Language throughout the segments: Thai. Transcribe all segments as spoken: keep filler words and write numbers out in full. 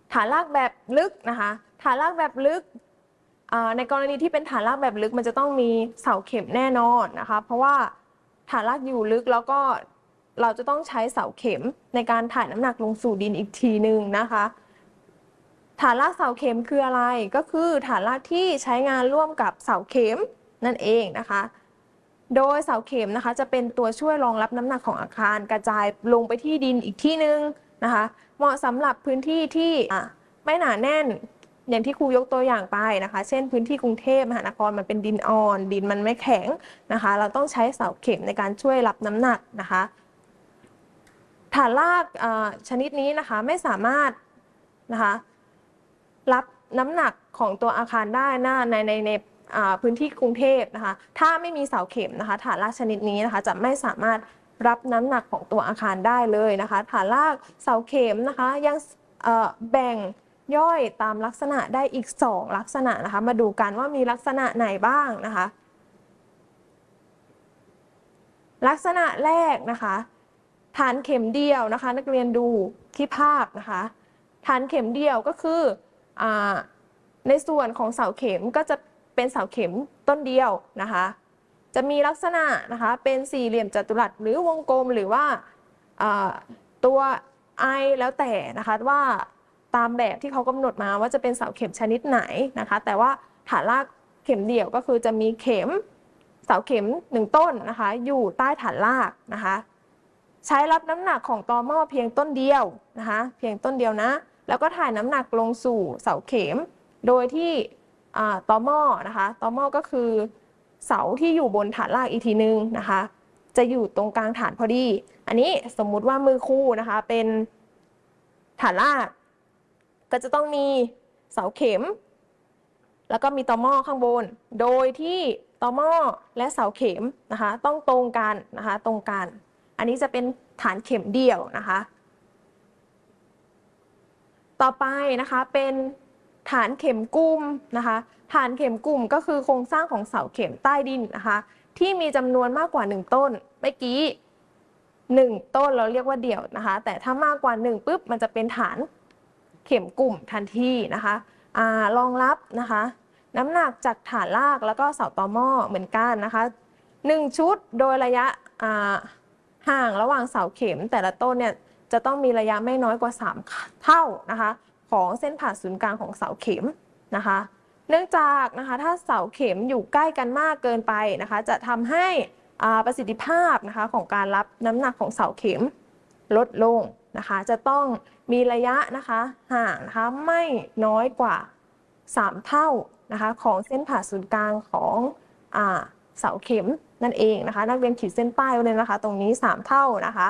ฐานรากแบบลึกนะคะฐานรากแบบลึกในกรณีที่เป็นฐานรากแบบลึกมันจะต้องมีเสาเข็มแน่นอนนะคะเพราะว่าฐานรากอยู่ลึกแล้วก็เราจะต้องใช้เสาเข็มในการถ่ายน้ำหนักลงสู่ดินอีกทีหนึ่งนะคะฐานรากเสาเข็มคืออะไรก็คือฐานรากที่ใช้งานร่วมกับเสาเข็มนั่นเองนะคะโดยเสาเข็มนะคะจะเป็นตัวช่วยรองรับน้ำหนักของอาคารกระจายลงไปที่ดินอีกที่หนึ่งนะคะเหมาะสำหรับพื้นที่ที่ไม่หนาแน่นอย่างที่ครูยกตัวอย่างไปนะคะเช่นพื้นที่กรุงเทพมหานครมันเป็นดินอ่อนดินมันไม่แข็งนะคะเราต้องใช้เสาเข็มในการช่วยรับน้ำหนักนะคะฐานรากชนิดนี้นะคะไม่สามารถนะคะรับน้ำหนักของตัวอาคารได้นะในในในพื้นที่กรุงเทพนะคะถ้าไม่มีเสาเข็มนะคะฐานรากชนิดนี้นะคะจะไม่สามารถรับน้ำหนักของตัวอาคารได้เลยนะคะฐานรากเสาเข็มนะคะยังแบ่งย่อยตามลักษณะได้อีกสองลักษณะนะคะมาดูกันว่ามีลักษณะไหนบ้างนะคะลักษณะแรกนะคะฐานเข็มเดียวนะคะนักเรียนดูที่ภาพนะคะฐานเข็มเดียวก็คือในส่วนของเสาเข็มก็จะเป็นเสาเข็มต้นเดียวนะคะจะมีลักษณะนะคะเป็นสี่เหลี่ยมจัตุรัสหรือวงกลมหรือว่าตัว I แล้วแต่นะคะว่าตามแบบที่เขากำหนดมาว่าจะเป็นเสาเข็มชนิดไหนนะคะแต่ว่าฐานรากเข็มเดี่ยวก็คือจะมีเข็มเสาเข็มหนึ่งต้นนะคะอยู่ใต้ฐานรากนะคะใช้รับน้ำหนักของตอหม้อเพียงต้นเดียวนะคะเพียงต้นเดียวนะแล้วก็ถ่ายน้ำหนักลงสู่เสาเข็มโดยที่ตอหม้อนะคะตอหม้อก็คือเสาที่อยู่บนฐานรากอีกทีนึงนะคะจะอยู่ตรงกลางฐานพอดีอันนี้สมมุติว่ามือคู่นะคะเป็นฐานรากก็จะต้องมีเสาเข็มแล้วก็มีตอหม้อข้างบนโดยที่ตอหม้อและเสาเข็มนะคะต้องตรงกันนะคะตรงกันอันนี้จะเป็นฐานเข็มเดี่ยวนะคะต่อไปนะคะเป็นฐานเข็มกลุ่มนะคะฐานเข็มกลุ่มก็คือโครงสร้างของเสาเข็มใต้ดินนะคะที่มีจำนวนมากกว่าหนึ่งต้นเมื่อกี้หนึ่งต้นเราเรียกว่าเดี่ยวนะคะแต่ถ้ามากกว่าหนึ่งปุ๊บมันจะเป็นฐานเข็มกลุ่มทันทีนะคะรองรับนะคะน้ำหนักจากฐานรากแล้วก็เสาตอหม้อเหมือนกันนะคะหนึ่งชุดโดยระยะห่างระหว่างเสาเข็มแต่ละต้นเนี่ยจะต้องมีระยะไม่น้อยกว่าสามเท่านะคะของเส้นผ่านศูนย์กลางของเสาเข็มนะคะเนื่องจากนะคะถ้าเสาเข็มอยู่ใกล้กันมากเกินไปนะคะจะทำให้ประสิทธิภาพนะคะของการรับน้ำหนักของเสาเข็มลดลงนะคะจะต้องมีระยะนะคะห่างนะคะไม่น้อยกว่าสามเท่านะคะของเส้นผ่าศูนย์กลางของอ่าเสาเข็มนั่นเองนะคะนักเรียนขีดเส้นใต้ไว้เลยนะคะตรงนี้สามเท่านะคะ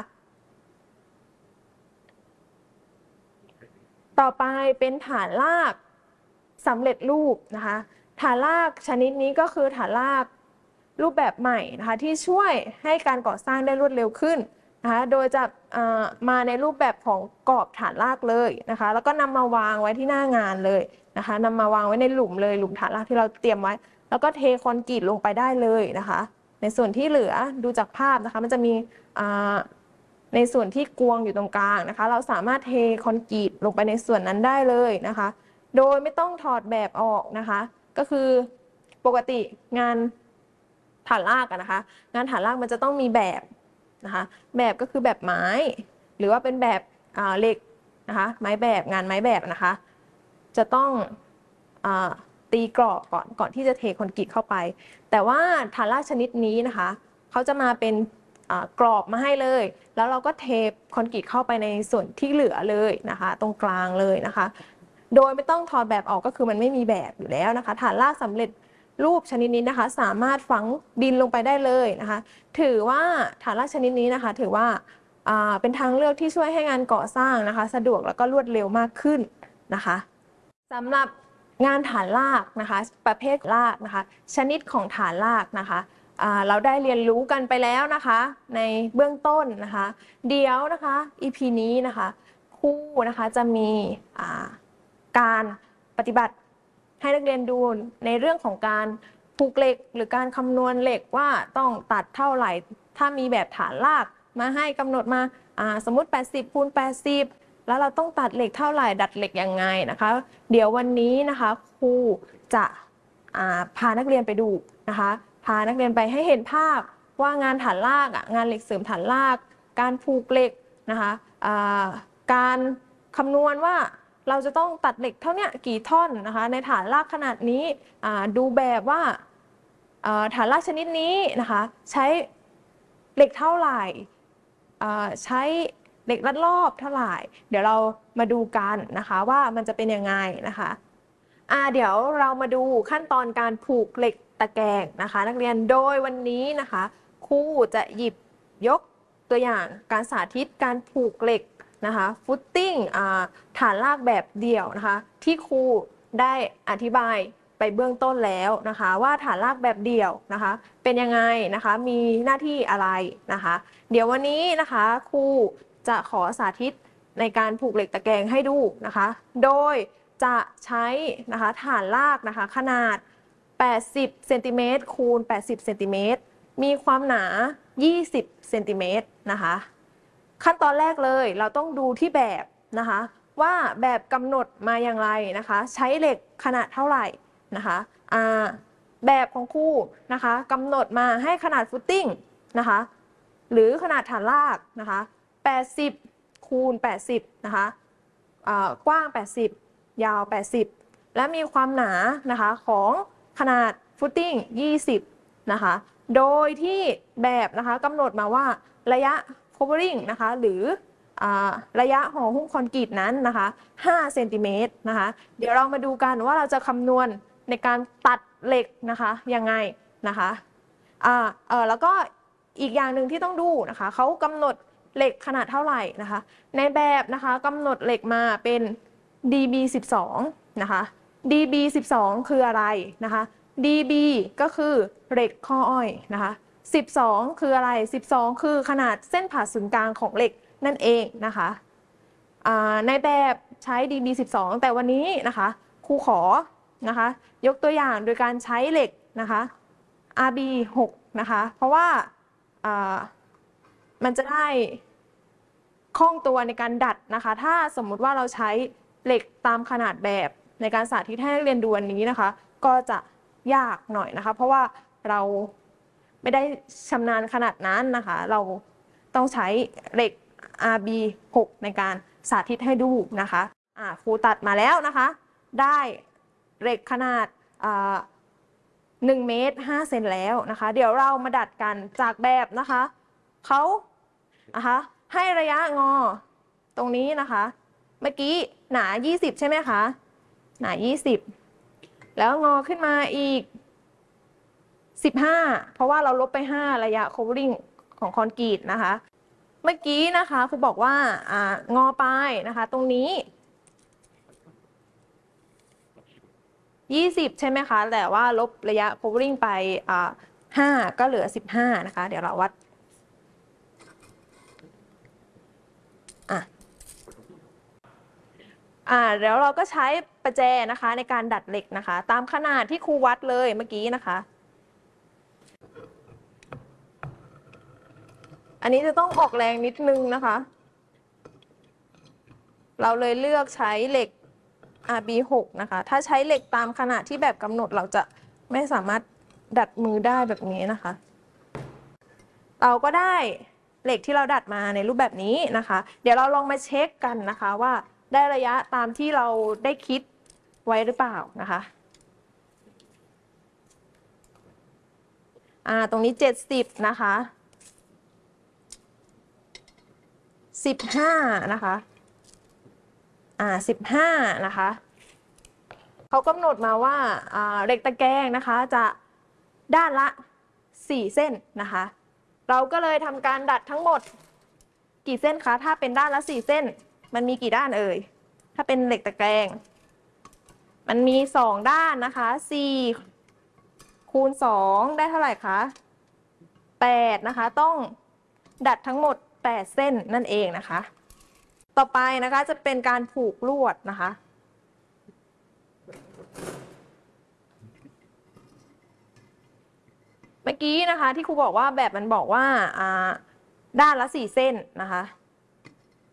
ต่อไปเป็นฐานรากสำเร็จรูปนะคะฐานรากชนิดนี้ก็คือฐานรากรูปแบบใหม่นะคะที่ช่วยให้การก่อสร้างได้รวดเร็วขึ้นนะคะโดยจะมาในรูปแบบของกรอบฐานรากเลยนะคะแล้วก็นำมาวางไว้ที่หน้างานเลยนะคะนำมาวางไว้ในหลุมเลยหลุมฐานรากที่เราเตรียมไว้แล้วก็เทคอนกรีตลงไปได้เลยนะคะในส่วนที่เหลือดูจากภาพนะคะมันจะมีในส่วนที่กวงอยู่ตรงกลางนะคะเราสามารถเทคอนกรีตลงไปในส่วนนั้นได้เลยนะคะโดยไม่ต้องถอดแบบออกนะคะก็คือปกติงานฐานรากนะคะงานฐานรากมันจะต้องมีแบบนะคะแบบก็คือแบบไม้หรือว่าเป็นแบบเหล็กนะคะไม้แบบงานไม้แบบนะคะจะต้องตีกรอบก่อนก่อนที่จะเทคอนกรีตเข้าไปแต่ว่าฐานรากชนิดนี้นะคะเขาจะมาเป็นกรอบมาให้เลยแล้วเราก็เทคอนกรีตเข้าไปในส่วนที่เหลือเลยนะคะตรงกลางเลยนะคะโดยไม่ต้องถอดแบบออกก็คือมันไม่มีแบบอยู่แล้วนะคะฐานรากสำเร็จรูปชนิดนี้นะคะสามารถฝังดินลงไปได้เลยนะคะถือว่าฐานรากชนิดนี้นะคะถือว่าเป็นทางเลือกที่ช่วยให้งานก่อสร้างนะคะสะดวกแล้วก็รวดเร็วมากขึ้นนะคะสำหรับงานฐานรากนะคะประเภทรากนะคะชนิดของฐานรากนะคะเราได้เรียนรู้กันไปแล้วนะคะในเบื้องต้นนะคะเดี๋ยวนะคะ อี พี นี้นะคะครูนะคะจะมีการปฏิบัติให้นักเรียนดูในเรื่องของการผูกเหล็กหรือการคำนวณเหล็กว่าต้องตัดเท่าไหร่ถ้ามีแบบฐานรากมาให้กำหนดมาสมมุติแปดสิบคูณแปดสิบแล้วเราต้องตัดเหล็กเท่าไหร่ดัดเหล็กยังไงนะคะ เดี๋ยววันนี้นะคะครูจะพานักเรียนไปดูนะคะพานักเรียนไปให้เห็นภาพว่างานฐานรากงานเหล็กเสริมฐานรากการผูกเหล็กนะคะการคำนวณว่าเราจะต้องตัดเหล็กเท่านี้กี่ท่อนนะคะในฐานรากขนาดนี้ดูแบบว่าฐานรากชนิดนี้นะคะใช้เหล็กเท่าไหร่ใช้เหล็กลัดรอบเท่าไหร่เดี๋ยวเรามาดูกันนะคะว่ามันจะเป็นยังไงนะคะอ่าเดี๋ยวเรามาดูขั้นตอนการผูกเหล็กตะแกรงนะคะนักเรียนโดยวันนี้นะคะครูจะหยิบยกตัวอย่างการสาธิตการผูกเหล็กนะคะฟุตติ้งฐานรากแบบเดี่ยวนะคะที่ครูได้อธิบายไปเบื้องต้นแล้วนะคะว่าฐานรากแบบเดี่ยวนะคะเป็นยังไงนะคะมีหน้าที่อะไรนะคะเดี๋ยววันนี้นะคะครูจะขอสาธิตในการผูกเหล็กตะแกรงให้ดูนะคะโดยจะใช้นะคะฐานรากนะคะขนาดแปดสิบเซนติเมตรคูณแปดสิบเซนติเมตรมีความหนายี่สิบเซนติเมตรนะคะขั้นตอนแรกเลยเราต้องดูที่แบบนะคะว่าแบบกำหนดมาอย่างไรนะคะใช้เหล็กขนาดเท่าไหร่นะคะแบบของครูนะคะกำหนดมาให้ขนาดฟุตติ้งนะคะหรือขนาดฐานรากนะคะแปดสิบคูณแปดสิบนะคะกว้างแปดสิบยาวแปดสิบและมีความหนานะคะของขนาดฟุตติ้งยี่สิบนะคะโดยที่แบบนะคะกำหนดมาว่าระยะ covering นะคะหรือระยะห่อหุ้มคอนกรีตนั้นนะคะห้าเซนติเมตรนะคะเดี๋ยวเรามาดูกันว่าเราจะคำนวณในการตัดเหล็กนะคะยังไงนะคะอ่าเออแล้วก็อีกอย่างหนึ่งที่ต้องดูนะคะเขากำหนดเหล็กขนาดเท่าไหร่นะคะในแบบนะคะกำหนดเหล็กมาเป็น ดี บี สิบสอง นะคะ ดี บี สิบสอง คืออะไรนะคะ ดี บี ก็คือเหล็กข้ออ้อยนะคะสิบสองคืออะไรสิบสองคือขนาดเส้นผ่าศูนย์กลางของเหล็กนั่นเองนะคะในแบบใช้ ดี บี สิบสอง แต่วันนี้นะคะครูขอนะคะยกตัวอย่างโดยการใช้เหล็กนะคะ อาร์ บี หก นะคะเพราะว่ามันจะได้คล่องตัวในการดัดนะคะถ้าสมมุติว่าเราใช้เหล็กตามขนาดแบบในการสาธิตให้นักเรียนดูวันนี้นะคะก็จะยากหน่อยนะคะเพราะว่าเราไม่ได้ชำนาญขนาดนั้นนะคะเราต้องใช้เหล็ก อาร์ บี หก ในการสาธิตให้ดูนะคะอ่าครูตัดมาแล้วนะคะได้เหล็กขนาดหนึ่งเมตรห้าเซนแล้วนะคะเดี๋ยวเรามาดัดกันจากแบบนะคะเขานะคะให้ระยะงอตรงนี้นะคะเมื่อกี้หนายี่สิบใช่ไหมคะหนายี่สิบแล้วงอขึ้นมาอีกสิบห้าเพราะว่าเราลบไปห้าระยะ covering ของคอนกรีตนะคะเมื่อกี้นะคะครูบอกว่าอ่างอไปนะคะตรงนี้ยี่สิบใช่ไหมคะแต่ว่าลบระยะ covering ไปอ่าห้าก็เหลือสิบห้านะคะเดี๋ยวเราวัดอ่ะอ่าแล้วเราก็ใช้ประแจนะคะในการดัดเหล็กนะคะตามขนาดที่ครูวัดเลยเมื่อกี้นะคะอันนี้จะต้องออกแรงนิดนึงนะคะเราเลยเลือกใช้เหล็ก อาร์ บี หก นะคะถ้าใช้เหล็กตามขนาดที่แบบกำหนดเราจะไม่สามารถดัดมือได้แบบนี้นะคะเราก็ได้เหล็กที่เราดัดมาในรูปแบบนี้นะคะเดี๋ยวเราลองมาเช็คกันนะคะว่าได้ระยะตามที่เราได้คิดไว้หรือเปล่านะคะอ่าตรงนี้เจ็ดสิบนะคะสิบห้านะคะอ่าสิบห้านะคะเขากำหนดมาว่าอ่าเหล็กตะแกรงนะคะจะด้านละสี่เส้นนะคะเราก็เลยทำการดัดทั้งหมดกี่เส้นคะถ้าเป็นด้านละสี่เส้นมันมีกี่ด้านเอ่ยถ้าเป็นเหล็กตะแกรงมันมีสองด้านนะคะสี่คูณสองได้เท่าไหร่คะแปดนะคะต้องดัดทั้งหมดแปดเส้นนั่นเองนะคะต่อไปนะคะจะเป็นการผูกลวดนะคะเมื่อกี้นะคะที่ครูบอกว่าแบบมันบอกว่าด้านละสี่เส้นนะคะ